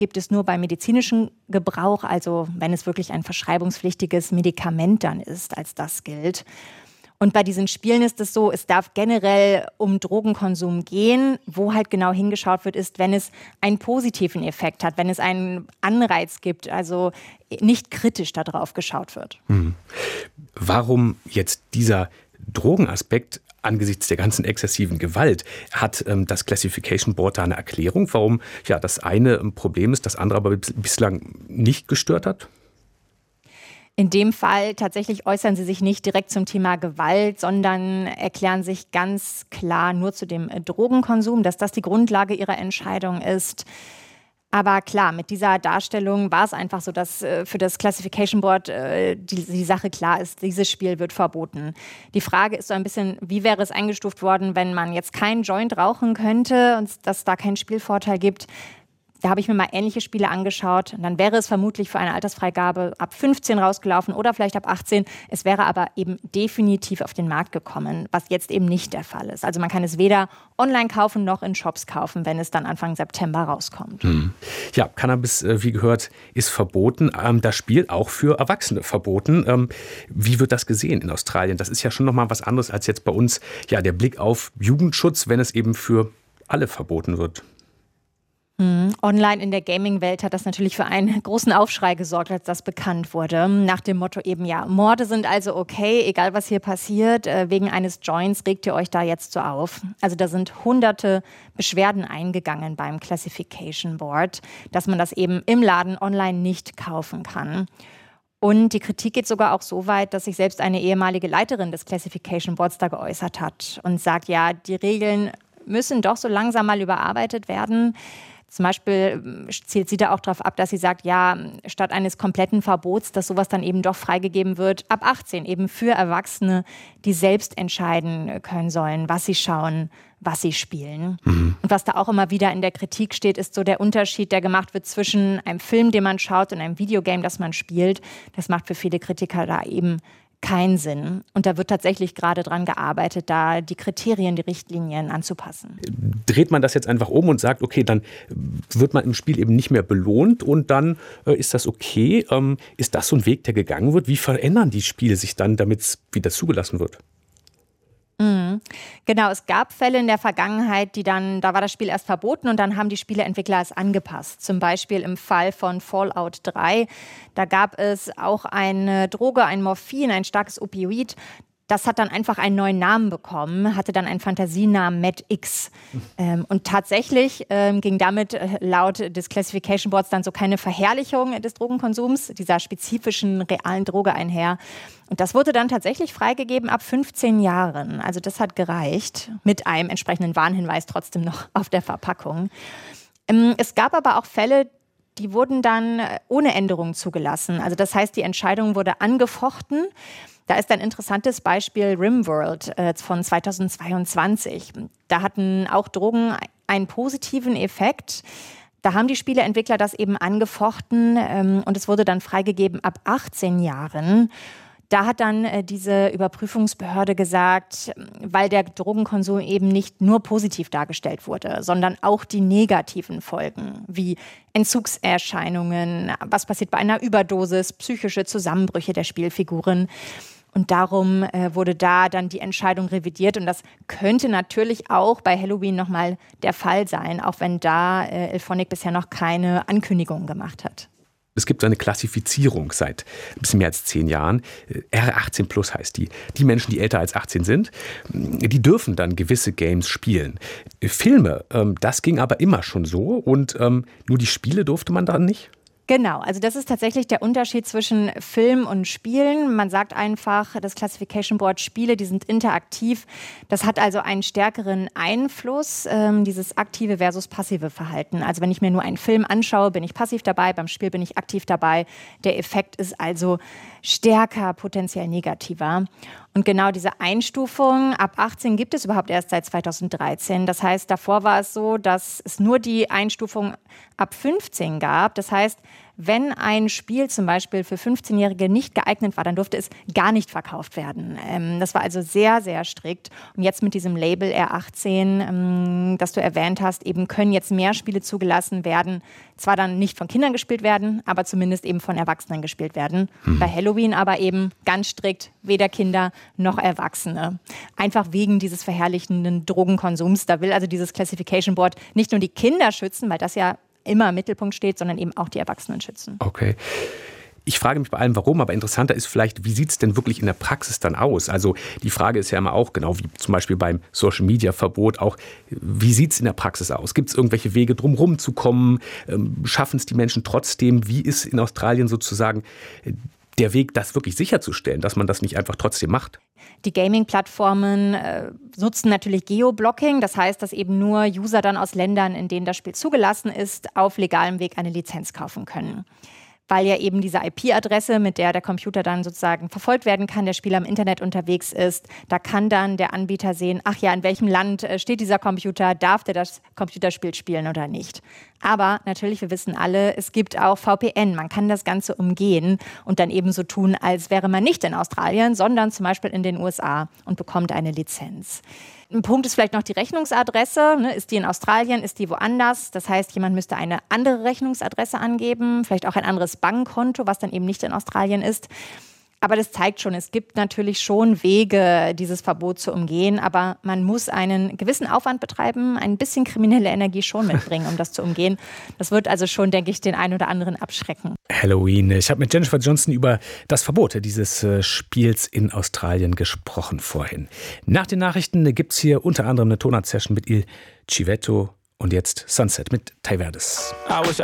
gibt es nur beim medizinischen Gebrauch, also wenn es wirklich ein verschreibungspflichtiges Medikament dann ist, als das gilt. Und bei diesen Spielen ist es so, es darf generell um Drogenkonsum gehen. Wo halt genau hingeschaut wird, ist, wenn es einen positiven Effekt hat, wenn es einen Anreiz gibt, also nicht kritisch darauf geschaut wird. Warum jetzt dieser Drogenaspekt angesichts der ganzen exzessiven Gewalt? Hat das Classification Board da eine Erklärung, warum das eine ein Problem ist, das andere aber bislang nicht gestört hat? In dem Fall tatsächlich äußern sie sich nicht direkt zum Thema Gewalt, sondern erklären sich ganz klar nur zu dem Drogenkonsum, dass das die Grundlage ihrer Entscheidung ist. Aber klar, mit dieser Darstellung war es einfach so, dass für das Classification Board die Sache klar ist, dieses Spiel wird verboten. Die Frage ist so ein bisschen, wie wäre es eingestuft worden, wenn man jetzt keinen Joint rauchen könnte und dass da keinen Spielvorteil gibt. Da habe ich mir mal ähnliche Spiele angeschaut. Und dann wäre es vermutlich für eine Altersfreigabe ab 15 rausgelaufen oder vielleicht ab 18. Es wäre aber eben definitiv auf den Markt gekommen, was jetzt eben nicht der Fall ist. Also man kann es weder online kaufen noch in Shops kaufen, wenn es dann Anfang September rauskommt. Ja, Cannabis, wie gehört, ist verboten. Das Spiel auch für Erwachsene verboten. Wie wird das gesehen in Australien? Das ist ja schon nochmal was anderes als jetzt bei uns. Ja, der Blick auf Jugendschutz, wenn es eben für alle verboten wird. Online in der Gaming-Welt hat das natürlich für einen großen Aufschrei gesorgt, als das bekannt wurde. Nach dem Motto eben, ja, Morde sind also okay, egal was hier passiert. Wegen eines Joints regt ihr euch da jetzt so auf. Also da sind hunderte Beschwerden eingegangen beim Classification Board, dass man das eben im Laden online nicht kaufen kann. Und die Kritik geht sogar auch so weit, dass sich selbst eine ehemalige Leiterin des Classification Boards da geäußert hat und sagt, ja, die Regeln müssen doch so langsam mal überarbeitet werden. Zum Beispiel zielt sie da auch darauf ab, dass sie sagt, ja, statt eines kompletten Verbots, dass sowas dann eben doch freigegeben wird, ab 18 eben für Erwachsene, die selbst entscheiden können sollen, was sie schauen, was sie spielen. Und was da auch immer wieder in der Kritik steht, ist so der Unterschied, der gemacht wird zwischen einem Film, den man schaut, und einem Videogame, das man spielt. Das macht für viele Kritiker da eben keinen Sinn. Und da wird tatsächlich gerade dran gearbeitet, da die Kriterien, die Richtlinien anzupassen. Dreht man das jetzt einfach um und sagt, okay, dann wird man im Spiel eben nicht mehr belohnt und dann ist das okay? Ist das so ein Weg, der gegangen wird? Wie verändern die Spiele sich dann, damit es wieder zugelassen wird? Genau, es gab Fälle in der Vergangenheit, da war das Spiel erst verboten und dann haben die Spieleentwickler es angepasst. Zum Beispiel im Fall von Fallout 3, da gab es auch eine Droge, ein Morphin, ein starkes Opioid. Das hat dann einfach einen neuen Namen bekommen, hatte dann einen Fantasienamen Mad X. Und tatsächlich ging damit laut des Classification Boards dann so keine Verherrlichung des Drogenkonsums, dieser spezifischen realen Droge einher. Und das wurde dann tatsächlich freigegeben ab 15 Jahren. Also das hat gereicht, mit einem entsprechenden Warnhinweis trotzdem noch auf der Verpackung. Es gab aber auch Fälle, die wurden dann ohne Änderung zugelassen. Also das heißt, die Entscheidung wurde angefochten. Da ist ein interessantes Beispiel RimWorld von 2022. Da hatten auch Drogen einen positiven Effekt. Da haben die Spieleentwickler das eben angefochten und es wurde dann freigegeben ab 18 Jahren. Da hat dann diese Überprüfungsbehörde gesagt, weil der Drogenkonsum eben nicht nur positiv dargestellt wurde, sondern auch die negativen Folgen, wie Entzugserscheinungen, was passiert bei einer Überdosis, psychische Zusammenbrüche der Spielfiguren. Und darum wurde da dann die Entscheidung revidiert. Und das könnte natürlich auch bei Halloween nochmal der Fall sein, auch wenn da Elphonic bisher noch keine Ankündigungen gemacht hat. Es gibt eine Klassifizierung seit ein bisschen mehr als 10 Jahren. R18 Plus heißt die. Die Menschen, die älter als 18 sind, die dürfen dann gewisse Games spielen. Filme, das ging aber immer schon so. Und nur die Spiele durfte man dann nicht? Genau, also das ist tatsächlich der Unterschied zwischen Film und Spielen. Man sagt einfach, das Classification Board Spiele, die sind interaktiv. Das hat also einen stärkeren Einfluss, dieses aktive versus passive Verhalten. Also wenn ich mir nur einen Film anschaue, bin ich passiv dabei, beim Spiel bin ich aktiv dabei. Der Effekt ist also stärker, potenziell negativer. Und genau diese Einstufung ab 18 gibt es überhaupt erst seit 2013. Das heißt, davor war es so, dass es nur die Einstufung ab 15 gab. Das heißt, wenn ein Spiel zum Beispiel für 15-Jährige nicht geeignet war, dann durfte es gar nicht verkauft werden. Das war also sehr, sehr strikt. Und jetzt mit diesem Label R18, das du erwähnt hast, eben können jetzt mehr Spiele zugelassen werden. Zwar dann nicht von Kindern gespielt werden, aber zumindest eben von Erwachsenen gespielt werden. Bei Halloween aber eben ganz strikt, weder Kinder noch Erwachsene. Einfach wegen dieses verherrlichenden Drogenkonsums. Da will also dieses Classification Board nicht nur die Kinder schützen, weil das ja immer im Mittelpunkt steht, sondern eben auch die Erwachsenen schützen. Okay. Ich frage mich bei allem, warum, aber interessanter ist vielleicht, wie sieht es denn wirklich in der Praxis dann aus? Also die Frage ist ja immer auch, genau wie zum Beispiel beim Social-Media-Verbot, auch wie sieht es in der Praxis aus? Gibt es irgendwelche Wege, drumherum zu kommen? Schaffen es die Menschen trotzdem? Wie ist in Australien sozusagen der Weg, das wirklich sicherzustellen, dass man das nicht einfach trotzdem macht? Die Gaming-Plattformen nutzen natürlich Geoblocking. Das heißt, dass eben nur User dann aus Ländern, in denen das Spiel zugelassen ist, auf legalem Weg eine Lizenz kaufen können. Weil ja eben diese IP-Adresse, mit der der Computer dann sozusagen verfolgt werden kann, der Spieler im Internet unterwegs ist, da kann dann der Anbieter sehen, ach ja, in welchem Land steht dieser Computer, darf der das Computerspiel spielen oder nicht. Aber natürlich, wir wissen alle, es gibt auch VPN. Man kann das Ganze umgehen und dann eben so tun, als wäre man nicht in Australien, sondern zum Beispiel in den USA und bekommt eine Lizenz. Ein Punkt ist vielleicht noch die Rechnungsadresse. Ist die in Australien, ist die woanders? Das heißt, jemand müsste eine andere Rechnungsadresse angeben, vielleicht auch ein anderes Bankkonto, was dann eben nicht in Australien ist. Aber das zeigt schon, es gibt natürlich schon Wege, dieses Verbot zu umgehen, aber man muss einen gewissen Aufwand betreiben, ein bisschen kriminelle Energie schon mitbringen, um das zu umgehen. Das wird also schon, denke ich, den einen oder anderen abschrecken. Halloween. Ich habe mit Jennifer Johnson über das Verbot dieses Spiels in Australien gesprochen vorhin. Nach den Nachrichten gibt es hier unter anderem eine Tonart-Session mit Il Civetto und jetzt Sunset mit Tai Verdes.